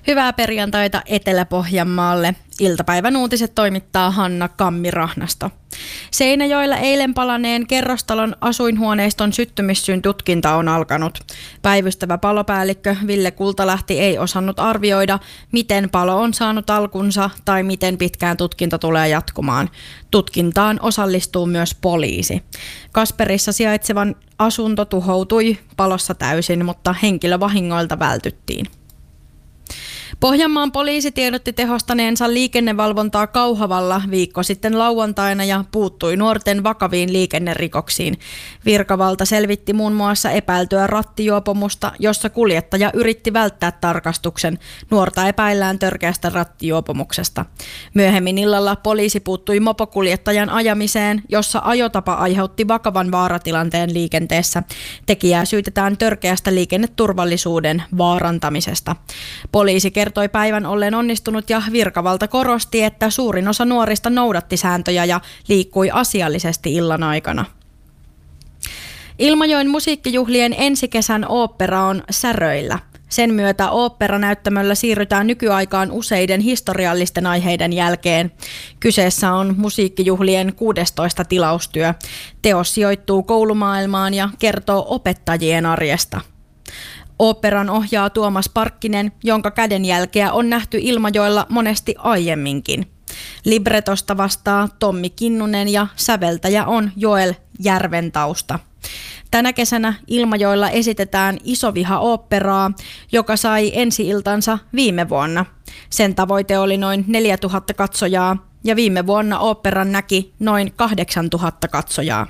Hyvää perjantaita Etelä-Pohjanmaalle. Iltapäivän uutiset toimittaa Hanna Kammirahnasto. Seinäjoella eilen palaneen kerrostalon asuinhuoneiston syttymissyyn tutkinta on alkanut. Päivystävä palopäällikkö Ville Kultalahti ei osannut arvioida, miten palo on saanut alkunsa tai miten pitkään tutkinta tulee jatkumaan. Tutkintaan osallistuu myös poliisi. Kasperissa sijaitsevan asunto tuhoutui palossa täysin, mutta henkilövahingoilta vältyttiin. Pohjanmaan poliisi tiedotti tehostaneensa liikennevalvontaa Kauhavalla viikko sitten lauantaina ja puuttui nuorten vakaviin liikennerikoksiin. Virkavalta selvitti muun muassa epäiltyä rattijuopomusta, jossa kuljettaja yritti välttää tarkastuksen. Nuorta epäillään törkeästä rattijuopomuksesta. Myöhemmin illalla poliisi puuttui mopokuljettajan ajamiseen, jossa ajotapa aiheutti vakavan vaaratilanteen liikenteessä. Tekijää syytetään törkeästä liikenneturvallisuuden vaarantamisesta. Poliisi kertoi päivän olleen onnistunut ja virkavalta korosti, että suurin osa nuorista noudatti sääntöjä ja liikkui asiallisesti illan aikana. Ilmajoen musiikkijuhlien ensikesän ooppera on säröillä. Sen myötä oopperanäyttämöllä siirrytään nykyaikaan useiden historiallisten aiheiden jälkeen. Kyseessä on musiikkijuhlien 16. tilaustyö. Teos sijoittuu koulumaailmaan ja kertoo opettajien arjesta. Oopperan ohjaa Tuomas Parkkinen, jonka kädenjälkeä on nähty Ilmajoella monesti aiemminkin. Libretosta vastaa Tommi Kinnunen ja säveltäjä on Joel Järventausta. Tänä kesänä Ilmajoella esitetään Isoviha-oopperaa, joka sai ensi-iltansa viime vuonna. Sen tavoite oli noin 4000 katsojaa ja viime vuonna oopperan näki noin 8000 katsojaa.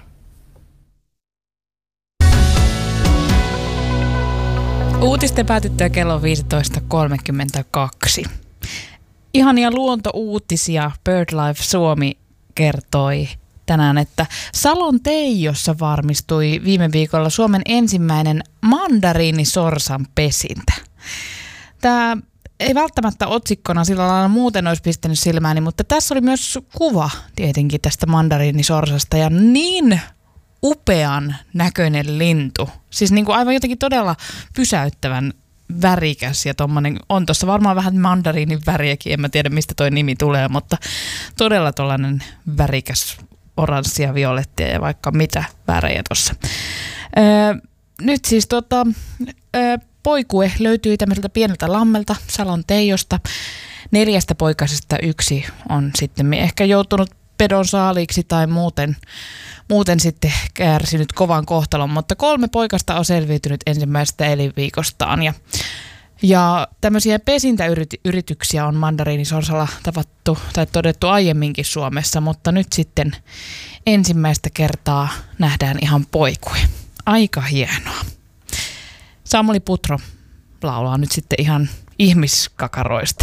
Uutisten päätyttyä kello 15.32. Ihania luontouutisia BirdLife Suomi kertoi tänään, että Salon Teijossa varmistui viime viikolla Suomen ensimmäinen mandariinisorsan pesintä. Tämä ei välttämättä otsikkona sillä lailla muuten olisi pistänyt silmääni, mutta tässä oli myös kuva tietenkin tästä mandariinisorsasta ja niin upean näköinen lintu. Siis niin kuin aivan jotenkin todella pysäyttävän värikäs ja tommonen, on tuossa varmaan vähän mandariinin väriäkin, en mä tiedä mistä toi nimi tulee, mutta todella tollainen värikäs oranssia, violettia ja vaikka mitä värejä tuossa. Nyt siis poikue löytyi tämmöiseltä pieneltä lammelta Salon Teijosta. 4 poikasesta 1 on sitten ehkä joutunut pedon saaliiksi tai muuten sitten kärsinyt kovan kohtalon, mutta 3 poikasta on selviytynyt ensimmäisestä elinviikostaan. Ja tämmöisiä pesintäyrityksiä on mandariinisorsalla tavattu tai todettu aiemminkin Suomessa, mutta nyt sitten ensimmäistä kertaa nähdään ihan poikue. Aika hienoa. Samuli Putro laulaa nyt sitten ihan ihmiskakaroista.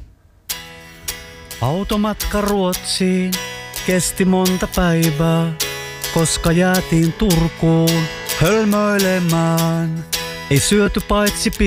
Automatka Ruotsiin kesti monta päivää, koska jäätiin Turkuun hölmöilemään. Ei syöty paitsi